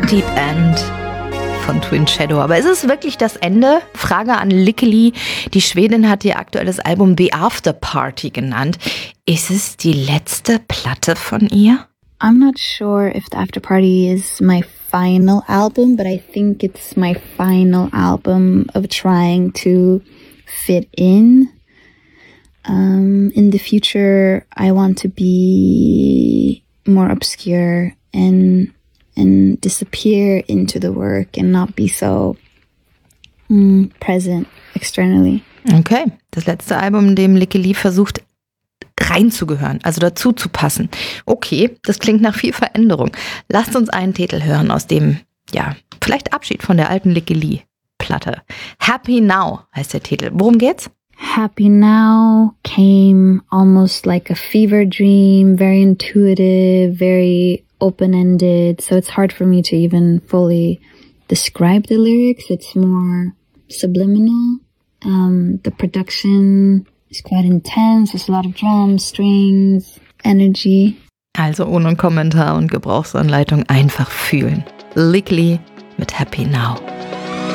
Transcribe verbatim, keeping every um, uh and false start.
Deep End von Twin Shadow. Aber ist es wirklich das Ende? Frage an Likkeli. Die Schwedin hat ihr aktuelles Album The After Party genannt. Ist es die letzte Platte von ihr? I'm not sure if The After Party is my final album, but I think it's my final album of trying to fit in. Um, in the future, I want to be more obscure and and disappear into the work and not be so mm, present externally. Okay, das letzte Album, in dem Likkeli versucht reinzugehören, also dazu zu passen. Okay, das klingt nach viel Veränderung. Lasst uns einen Titel hören aus dem, ja, vielleicht Abschied von der alten Likkeli-Platte. Happy Now heißt der Titel. Worum geht's? Happy Now came almost like a fever dream, very intuitive, very open-ended, so it's hard for me to even fully describe the lyrics. It's more subliminal. Um, the production is quite intense. There's a lot of drums, strings, energy. Also ohne Kommentar und Gebrauchsanleitung einfach fühlen. Likkeli mit Happy Now.